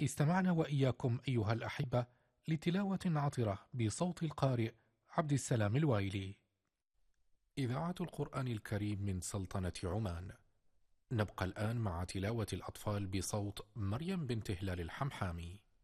استمعنا وإياكم أيها الأحبة لتلاوة عطرة بصوت القارئ عبد السلام الوايلي. إذاعة القرآن الكريم من سلطنة عمان. نبقى الآن مع تلاوة الأطفال بصوت مريم بنت هلال الحمحامي.